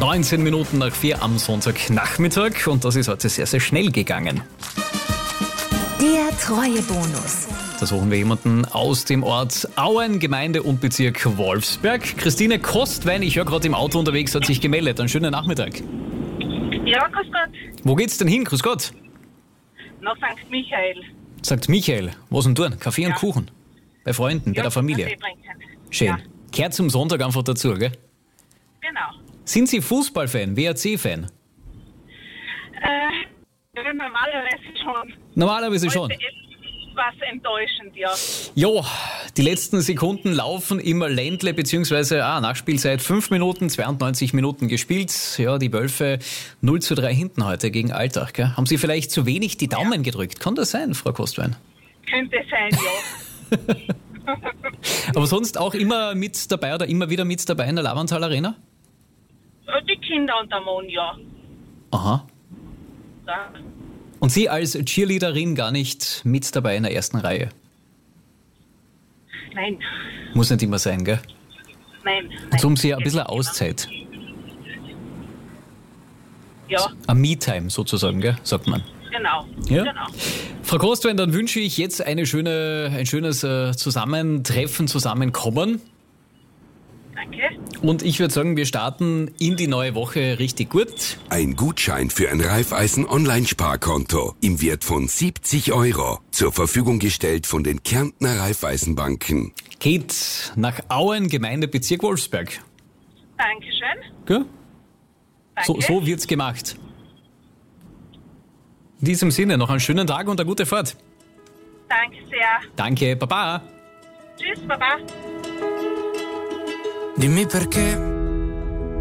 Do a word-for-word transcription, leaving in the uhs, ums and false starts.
neunzehn Minuten nach vier am Sonntagnachmittag und das ist heute sehr, sehr schnell gegangen. Der Treuebonus. Da suchen wir jemanden aus dem Ort Auen, Gemeinde und Bezirk Wolfsberg. Christine Kostwein, ich höre gerade im Auto unterwegs, hat sich gemeldet. Einen schönen Nachmittag. Ja, grüß Gott. Wo geht's denn hin? Grüß Gott. Nach Sankt Michael. Sagt Michael, was denn tun? Kaffee und Ja. Kuchen? Bei Freunden, bei Ja, der Familie? Kaffee trinken. Schön. Ja, Kehrt zum Sonntag einfach dazu, gell? genau. Sind Sie Fußballfan, W R C-Fan? Äh, ja, normalerweise schon. Normalerweise schon. Heute etwas enttäuschend, ja. Jo, die letzten Sekunden laufen im Ländle, beziehungsweise ah, Nachspielzeit fünf Minuten, zweiundneunzig Minuten gespielt. Ja, die Wölfe null zu drei hinten heute gegen Altach. Gell? Haben Sie vielleicht zu wenig die Daumen gedrückt? Kann das sein, Frau Kostwein? Könnte sein, ja. Aber sonst auch immer mit dabei oder immer wieder mit dabei in der Lavantal Arena? Äh, Die Kinder und der Mann, ja. Aha. Da. Und Sie als Cheerleaderin gar nicht mit dabei in der ersten Reihe? Nein, Muss nicht immer sein, gell? nein. Und so nein. haben Sie ein bisschen Auszeit. Ja, Ein Me-Time sozusagen, gell? Sagt man. genau. Ja? Genau. Frau Kostwein, dann wünsche ich jetzt eine schöne, ein schönes äh, Zusammentreffen, Zusammenkommen. Danke. Und ich würde sagen, wir starten in die neue Woche richtig gut. Ein Gutschein für ein Raiffeisen-Online-Sparkonto im Wert von siebzig Euro. Zur Verfügung gestellt von den Kärntner Raiffeisenbanken. Geht nach Auen, Gemeinde, Bezirk Wolfsberg. Dankeschön. Gell? Danke. So, so wird's gemacht. In diesem Sinne, noch einen schönen Tag und eine gute Fahrt. Danke sehr. Danke, Baba. Tschüss, Baba. Dimmi perché